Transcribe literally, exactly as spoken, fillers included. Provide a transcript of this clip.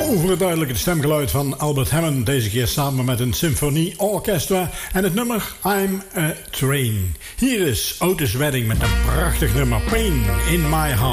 overduidelijk het stemgeluid van Albert Hammond. Deze keer samen met een symfonieorchestra. En het nummer I'm a Train. Hier is Otis Redding met een prachtig nummer Pain in My Heart.